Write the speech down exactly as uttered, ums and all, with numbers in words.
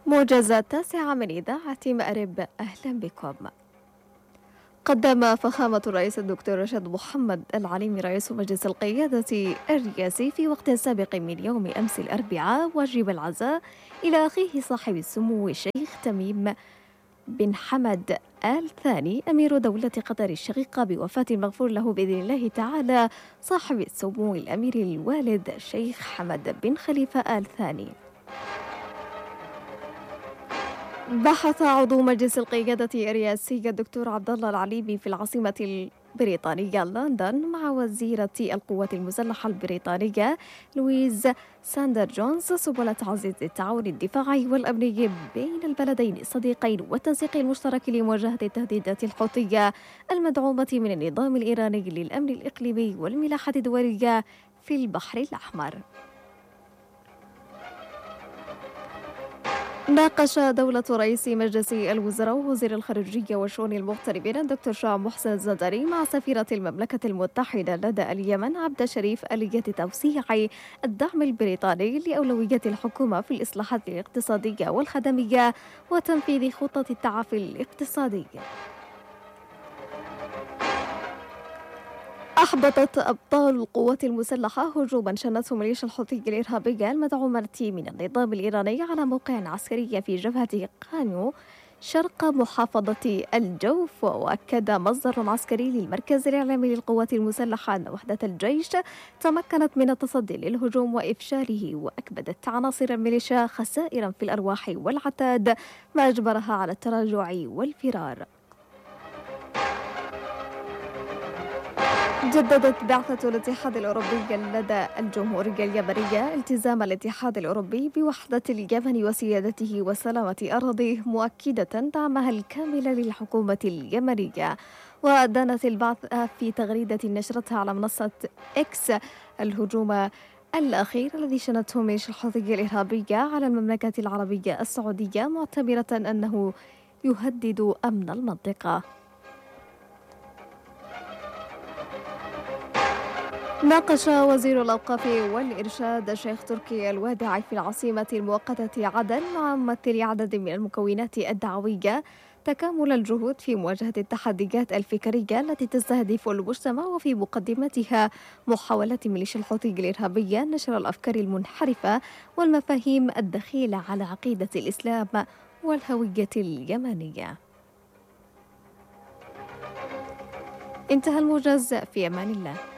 موجز التاسعة من إذاعة مأرب، أهلا بكم. قدم فخامة الرئيس الدكتور رشاد محمد العليمي رئيس مجلس القيادة الرئاسي في وقت سابق من يوم أمس الأربعاء واجب العزاء إلى أخيه صاحب السمو الشيخ تميم بن حمد آل ثاني أمير دولة قطر الشقيقة بوفاة المغفور له بإذن الله تعالى صاحب السمو الأمير الوالد الشيخ حمد بن خليفة آل ثاني. بحث عضو مجلس القيادة الرئاسي الدكتور عبد الله العليمي في العاصمة البريطانية لندن مع وزيرة القوات المسلحة البريطانية لويز ساندر جونز سبل تعزيز التعاون الدفاعي والأمني بين البلدين الصديقين والتنسيق المشترك لمواجهة التهديدات الحوثية المدعومة من النظام الإيراني للأمن الإقليمي والملاحة الدولية في البحر الأحمر. ناقش دولة رئيس مجلس الوزراء ووزير الخارجية والشؤون المغتربين الدكتور شاه محسن الزدري مع سفيرة المملكة المتحدة لدى اليمن عبد شريف آلية توسيع الدعم البريطاني لأولويات الحكومة في الإصلاحات الاقتصادية والخدمية وتنفيذ خطة التعافي الاقتصادي. أحبطت أبطال القوات المسلحة هجوما شنته ميليشيا الحوثي الإرهابية المدعومة من النظام الإيراني على موقع عسكري في جبهة قانيو شرق محافظة الجوف. وأكد مصدر عسكري للمركز الإعلامي للقوات المسلحة أن وحدة الجيش تمكنت من التصدي للهجوم وإفشاله، وأكبدت عناصر الميليشيا خسائرا في الأرواح والعتاد ما أجبرها على التراجع والفرار. جددت بعثة الاتحاد الأوروبي لدى الجمهورية اليمنية التزام الاتحاد الأوروبي بوحدة اليمن وسيادته وسلامة أراضيه، مؤكدة دعمها الكامل للحكومة اليمنية. ودانت البعثة في تغريدة نشرتها على منصة إكس الهجوم الأخير الذي شنته ميليشيا الحوثي الإرهابية على المملكة العربية السعودية، معتبرة أنه يهدد أمن المنطقة. ناقش وزير الأوقاف والإرشاد الشيخ تركي الوادعي في العاصمة المؤقتة عدن مع ممثلي عدد من المكونات الدعوية تكامل الجهود في مواجهة التحديات الفكرية التي تستهدف المجتمع، وفي مقدمتها محاولة ميليشيا الحوثي الإرهابية نشر الأفكار المنحرفة والمفاهيم الدخيلة على عقيدة الإسلام والهوية اليمنية. انتهى الموجز، في أمان الله.